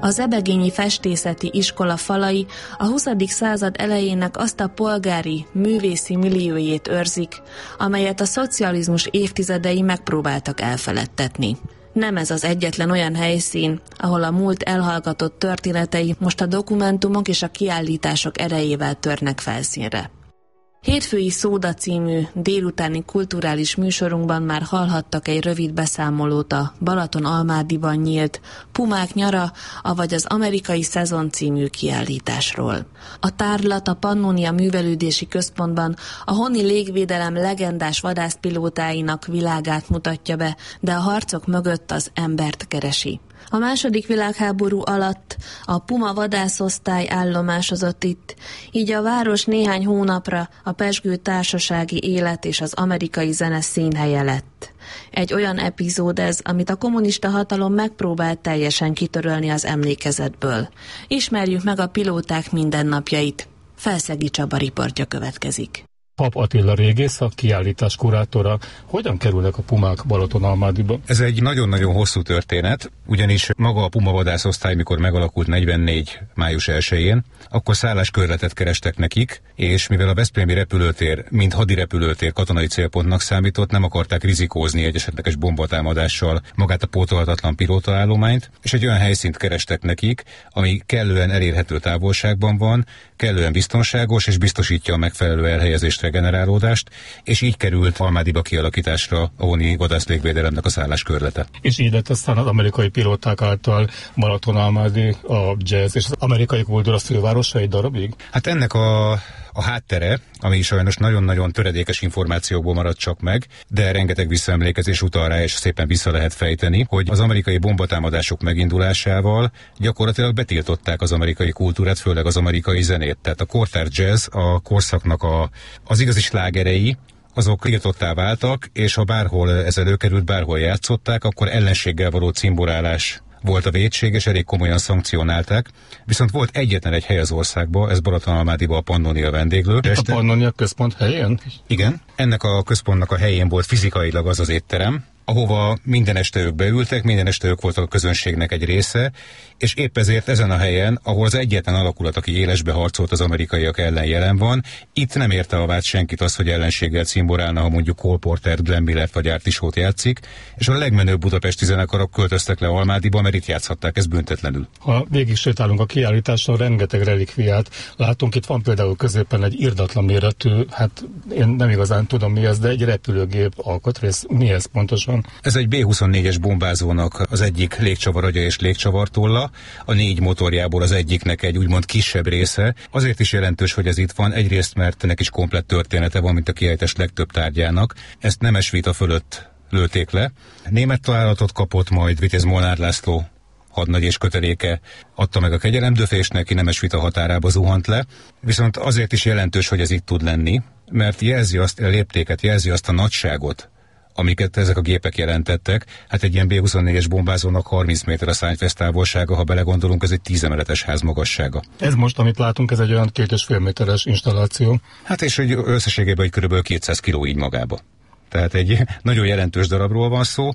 A Zebegényi Festészeti Iskola falai a 20. század elejének azt a polgári, művészi milliójét őrzik, amelyet a szocializmus évtizedei megpróbáltak elfeledtetni. Nem ez az egyetlen olyan helyszín, ahol a múlt elhallgatott történetei most a dokumentumok és a kiállítások erejével törnek felszínre. Hétfői Szóda című délutáni kulturális műsorunkban már hallhattak egy rövid beszámolót a Balaton-Almádiban nyílt Pumák nyara, avagy az Amerikai Szezon című kiállításról. A tárlat a Pannonia Művelődési Központban a honi légvédelem legendás vadászpilótáinak világát mutatja be, de a harcok mögött az embert keresi. A II. Világháború alatt a Puma vadászosztály állomásozott itt, így a város néhány hónapra a pezsgő társasági élet és az amerikai zene színhelye lett. Egy olyan epizód ez, amit a kommunista hatalom megpróbált teljesen kitörölni az emlékezetből. Ismerjük meg a pilóták mindennapjait. Felszegi Csaba riportja következik. Pap Attila régész, a kiállítás kurátora. Hogyan kerülnek a pumák Balaton-Almádiba? Ez egy nagyon-nagyon hosszú történet, ugyanis maga a Puma vadászosztály, mikor megalakult 44. május 1-én, akkor szálláskörletet kerestek nekik, és mivel a veszprémi repülőtér, mint hadirepülőtér katonai célpontnak számított, nem akarták rizikózni egy esetleges bombatámadással magát a pótolhatatlan pilótaállományt, és egy olyan helyszínt kerestek nekik, ami kellően elérhető távolságban van, kellően biztonságos, és biztosítja a megfelelő elhelyezést, regenerálódást, és így került Almádiba kialakításra a honi vadászlégvédelemnek a szálláskörlete. És így lett aztán az amerikai pilóták által Balaton-Almádi, a jazz és az amerikai kultúra fővárosa egy darabig? Hát ennek a háttere, ami sajnos nagyon-nagyon töredékes információkból maradt csak meg, de rengeteg visszaemlékezés utal rá, és szépen vissza lehet fejteni, hogy az amerikai bombatámadások megindulásával gyakorlatilag betiltották az amerikai kultúrát, főleg az amerikai zenét. Tehát a kortárs jazz, a korszaknak az igazi slágerei, azok tiltottá váltak, és ha bárhol ez előkerült, bárhol játszották, akkor ellenséggel való cimborálás volt a vétség, és elég komolyan szankcionálták. Viszont volt egyetlen egy hely az országban, ez Balaton-Almádiban a Pannonia vendéglő. A Pannonia központ helyén? Igen. Ennek a központnak a helyén volt fizikailag az étterem, ahova minden este ők beültek, minden este ők voltak a közönségnek egy része, és épp ezért ezen a helyen, ahol az egyetlen alakulat, aki élesbe harcolt az amerikaiak ellen jelen van, itt nem érte a vád senkit az, hogy ellenséggel cimborálna, ha mondjuk Cole Porter, Glenn Millert vagy Art Ishot játszik, és a legmenőbb budapesti zenekarok költöztek le Almádiba, mert itt játszhatták ezt büntetlenül. Ha végig sétálunk a kiállításon, rengeteg relikviát látunk. Itt van például középen egy irdatlan méretű, hát én nem igazán tudom mi ez, de egy repülőgép alkatrész. Mi ez pontosan? Ez egy B-24-es bombázónak az egyik légcsavaragya és légcsavartolla, a 4 motorjából az egyiknek egy úgymond kisebb része. Azért is jelentős, hogy ez itt van, egyrészt mert ennek is komplett története van, mint a kiállítás legtöbb tárgyának. Ezt Nemesvita fölött lőtték le. Német találatot kapott, majd Vitéz Molnár László hadnagy és köteléke adta meg a kegyelemdöfést, neki Nemesvita határába zuhant le. Viszont azért is jelentős, hogy ez itt tud lenni, mert jelzi azt a léptéket, jelzi azt a nagyságot, amiket ezek a gépek jelentettek. Hát egy ilyen B-24-es bombázónak 30 méter a szárnyfesz távolsága, ha belegondolunk, ez egy 10 emeletes ház magassága. Ez most, amit látunk, ez egy olyan 2,5 méteres installáció. Hát és hogy összességében egy kb. 200 kiló így magába. Tehát egy nagyon jelentős darabról van szó,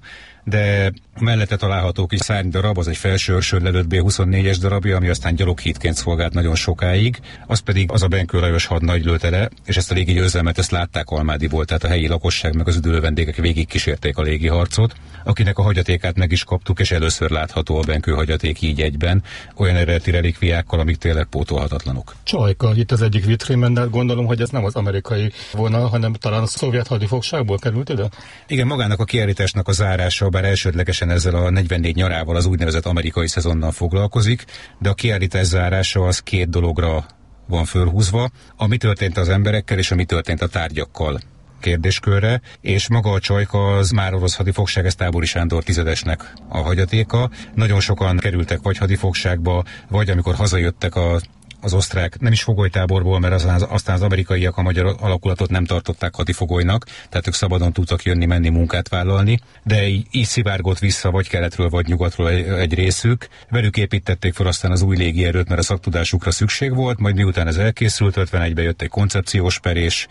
de mellette található kis szárnydarab, az egy felsőörsön lelőtt B-24-es darabja, ami aztán gyaloghídként szolgált nagyon sokáig, az pedig az a Benkő Lajos hadnagy lőtte le, és ezt a légi győzelmet ezt látták Almádiból, tehát a helyi lakosság meg az üdülő vendégek végig kísérték a légi harcot, akinek a hagyatékát meg is kaptuk, és először látható a Benkő hagyaték így egyben, olyan eredeti relikviákkal, amik tényleg pótolhatatlanok. Csajka, itt az egyik vitrínben, de gondolom, hogy ez nem az amerikai vonal, hanem talán a szovjet hadifogságból került ide? Igen, magának a kiállításnak a zárása, bár elsődlegesen ezzel a 44 nyarával, az úgynevezett amerikai szezonnal foglalkozik, de a kiállítás zárása az 2 dologra van fölhúzva, ami történt az emberekkel és ami történt a tárgyakkal kérdéskörre, és maga a csajka az már orosz hadifogság, ez Tábori Sándor tizedesnek a hagyatéka. Nagyon sokan kerültek vagy hadifogságba, vagy amikor hazajöttek az osztrák, nem is fogolytáborból, mert aztán az amerikaiak a magyar alakulatot nem tartották hadifogolynak, tehát ők szabadon tudtak jönni, menni, munkát vállalni, de így szivárgott vissza vagy keletről, vagy nyugatról egy részük. Velük építették fel aztán az új légierőt, mert a szaktudásukra szükség volt, majd miután ez elkészült, 51-ben jött egy koncepciós per, és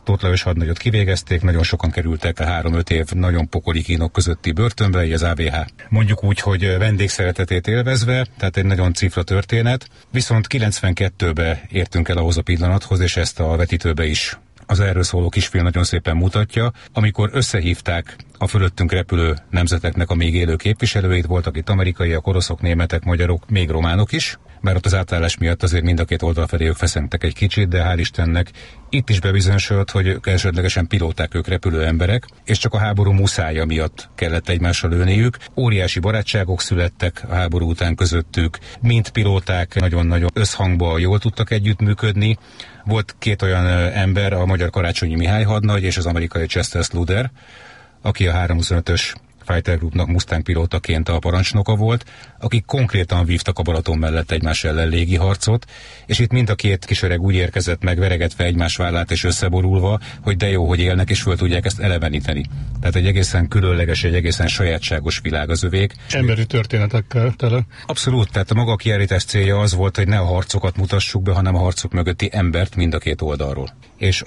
Tóth Lajos hadnagyot kivégezték, nagyon sokan kerültek a 3-5 év nagyon pokoli kínok közötti börtönbe, így az AVH. Mondjuk úgy, hogy vendégszeretetét élvezve, tehát egy nagyon cifra történet, viszont 92-be értünk el ahhoz a pillanathoz, és ezt a vetítőbe is az erről szóló kisfilm nagyon szépen mutatja, amikor összehívták a fölöttünk repülő nemzeteknek a még élő képviselőit, voltak itt amerikaiak, oroszok, németek, magyarok, még románok is, bár ott az átállás miatt azért mind a két oldal felé ők feszengtek egy kicsit, de hál' Istennek itt is bebizonyosodott, hogy elsődlegesen pilóták ők, repülő emberek, és csak a háború muszája miatt kellett egymással lőniük. Óriási barátságok születtek a háború után közöttük, mind pilóták nagyon-nagyon összhangban jól tudtak együttműködni. Volt két olyan ember, a magyar Karácsonyi Mihály hadnagy és az amerikai Chester Sluder, aki a 325-ös Fighter Groupnak Mustang pilótaként a parancsnoka volt, akik konkrétan vívtak a Balaton mellett egymás ellen légi harcot, és itt mind a két kisöreg úgy érkezett meg, veregetve egymás vállát és összeborulva, hogy de jó, hogy élnek, és föl tudják ezt eleveníteni. Tehát egy egészen különleges, egy egészen sajátságos világ az övék. Emberi történetekkel tele. Abszolút, tehát a maga a kiállítás célja az volt, hogy ne a harcokat mutassuk be, hanem a harcok mögötti embert mind a két oldalról. És